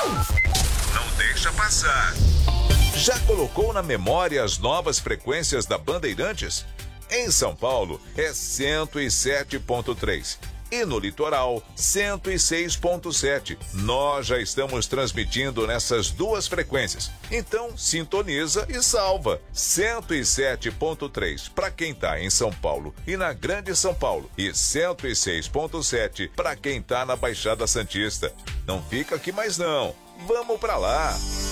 Não deixa passar. Já colocou na memória as novas frequências da Bandeirantes? Em São Paulo é 107.3 e no litoral 106.7. Nós já estamos transmitindo nessas duas frequências. Então sintoniza e salva. 107.3 para quem tá em São Paulo e na Grande São Paulo e 106.7 para quem tá na Baixada Santista. Não fica aqui mais não. Vamos para lá.